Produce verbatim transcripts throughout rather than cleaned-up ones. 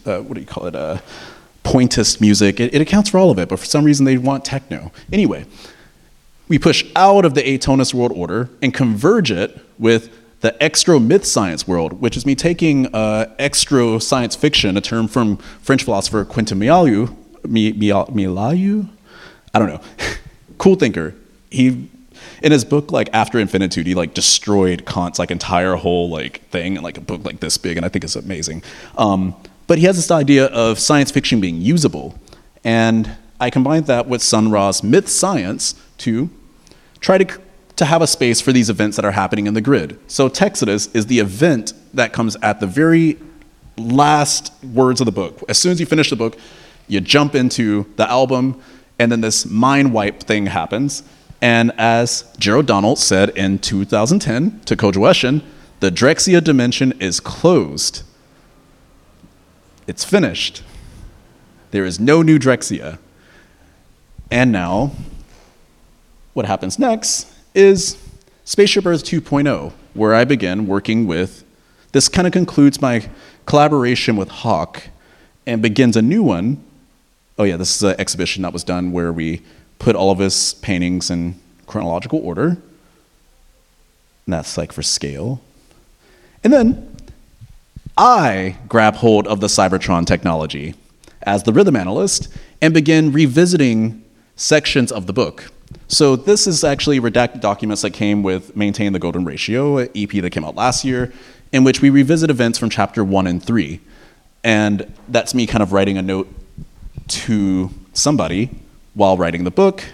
uh, what do you call it, uh, pointist music. It, it accounts for all of it, but for some reason they want techno. Anyway, we push out of the atonist world order and converge it with the extro-myth science world, which is me taking uh, extro-science fiction, a term from French philosopher Quentin Mialu, Mialu? I don't know. Cool thinker. He, in his book, like After Infinitude, he like destroyed Kant's like entire whole like thing in like a book like this big, and I think it's amazing. Um, but he has this idea of science fiction being usable, and I combined that with Sun Ra's myth science to try to to have a space for these events that are happening in the grid. So Texodus is the event that comes at the very last words of the book. As soon as you finish the book, you jump into the album, and then this mind wipe thing happens. And as Gerald Donald said in two thousand ten to Kojo Eshin, the Drexciya dimension is closed. It's finished. There is no new Drexciya. And now, what happens next is Spaceship Earth two point oh, where I begin working with, this kind of concludes my collaboration with Hawk and begins a new one. Oh yeah, this is an exhibition that was done where we put all of his paintings in chronological order. And that's like for scale. And then I grab hold of the Cybertron technology as the rhythm analyst and begin revisiting sections of the book. So this is actually redacted documents that came with Maintain the Golden Ratio, an E P that came out last year, in which we revisit events from chapter one and three. And that's me kind of writing a note to somebody while writing the book.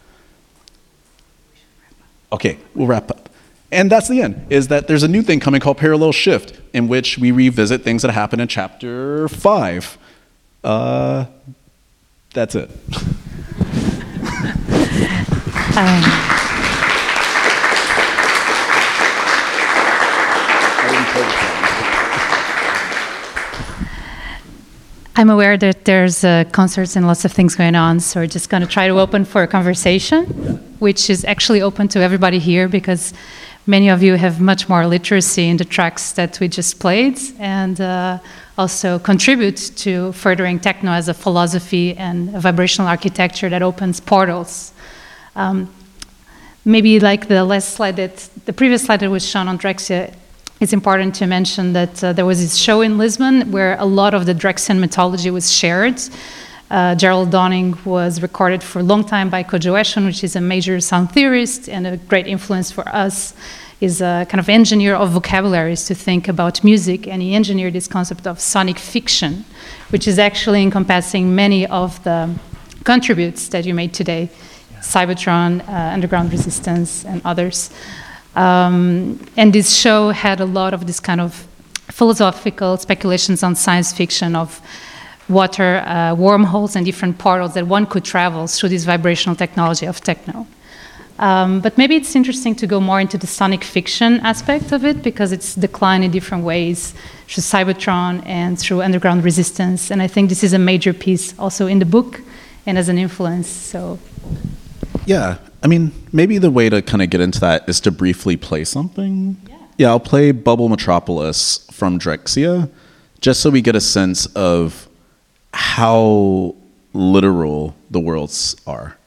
Okay, we'll wrap up. And that's the end, is that there's a new thing coming called Parallel Shift, in which we revisit things that happen in chapter five. Uh, that's it. Um, I'm aware that there's uh, concerts and lots of things going on, so we're just going to try to open for a conversation, which is actually open to everybody here because many of you have much more literacy in the tracks that we just played and uh, also contribute to furthering techno as a philosophy and a vibrational architecture that opens portals. Um, maybe like the last slide that, the previous slide that was shown on Drexciya, it's important to mention that uh, there was this show in Lisbon where a lot of the Drexciyan mythology was shared. Uh, Gerald Donning was recorded for a long time by Kojo Eshin, which is a major sound theorist and a great influence for us. He's a kind of engineer of vocabularies to think about music, and he engineered this concept of sonic fiction, which is actually encompassing many of the contributes that you made today. Cybertron, uh, Underground Resistance, and others. Um, and this show had a lot of this kind of philosophical speculations on science fiction of water, uh, wormholes, and different portals that one could travel through this vibrational technology of techno. Um, but maybe it's interesting to go more into the sonic fiction aspect of it because it's declined in different ways through Cybertron and through Underground Resistance. And I think this is a major piece also in the book and as an influence. So. Yeah, I mean, maybe the way to kind of get into that is to briefly play something. Yeah, yeah I'll play Bubble Metropolis from Drexciya, just so we get a sense of how literal the worlds are.